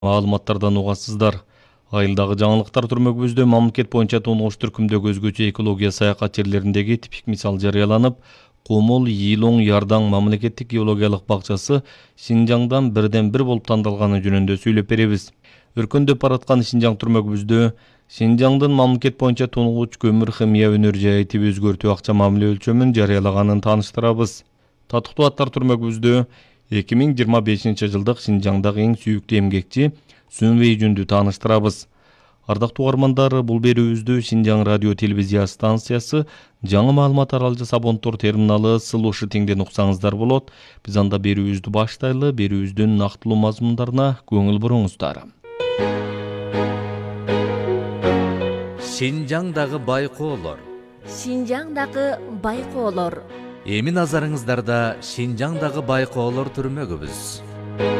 маалыматтардан угасыздар. Айылдагы жаңылыктар түрмөгүбүздө мамлекет боюнча тонуш түркүмдөгү өзгөчө экология саякат жерлериндеги типик мисал жарыяланып, Комул Йилоң Ярдаң мамлекеттик геологиялык бакчасы Шинжаңдан бирден бир болуп тандалганы жөнүндө сүйлөп беребиз. Өркөндөп бараткан Шинжаң түрмөгүбүздө Шинжаңдын мамлекет боюнча тонугуч көмүр химия өнөр жайы тип өзгөртүү акча мамиле өлчөмүн жарыялаганын тааныштырабыз. Татыктуу аттар түрмөгүбүздө 2025 жылдык Шинжаңдагы эң сүйүктүү эмгекчи Сүнвей жүндү тааныштырабыз. Ардактуу угармандар, бул берүүбүздү Шинжаң радио телевизия станциясы жаңы маалымат аралжы сабонтор терминалы Слушатиңден уксаңыздар болот. Биз анда берүүбүздү баштайлы, берүүбүздүн нактылуу мазмундарына көңүл буруңуздар. Шинжаңдагы байкоолор. Шинжаңдагы байкоолор. Эми назарыңыздарда Шинжаңдагы байкоолор түрмөгүбүз.